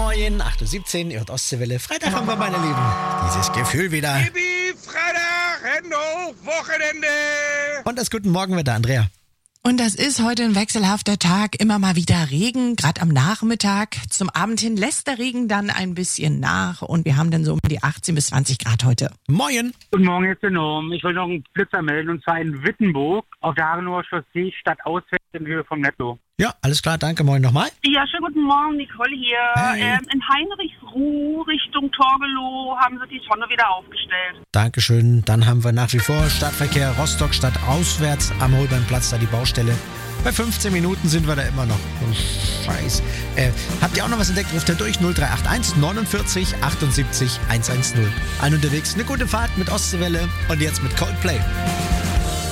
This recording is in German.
Moin, 8.17 Uhr, ihr hört Ostseewelle. Freitag haben wir, meine Lieben. Dieses Gefühl wieder. Yippie, Freitag, Hände hoch, Wochenende. Und das guten Morgenwetter, Andrea. Und das ist heute ein wechselhafter Tag, immer mal wieder Regen, gerade am Nachmittag. Zum Abend hin lässt der Regen dann ein bisschen nach und wir haben dann so um die 18 bis 20 Grad heute. Moin. Guten Morgen, jetzt enorm. Ich will noch einen Blitzer melden, und zwar in Wittenburg auf der Hagenower Chaussee stadtauswärts in Höhe vom Netto. Ja, alles klar, danke. Moin nochmal. Ja, schönen guten Morgen, Nicole hier. Hey. In Heinrichsruh Richtung Torgelow haben sie die Tonne wieder aufgestellt. Dankeschön. Dann haben wir nach wie vor Stadtverkehr Rostock stadtauswärts am Holbeinplatz, da die Baustelle. Bei 15 Minuten sind wir da immer noch. Oh, Scheiß. Habt ihr auch noch was entdeckt? Ruft ihr durch 0381 49 78 110. Allen unterwegs eine gute Fahrt mit Ostseewelle und jetzt mit Coldplay.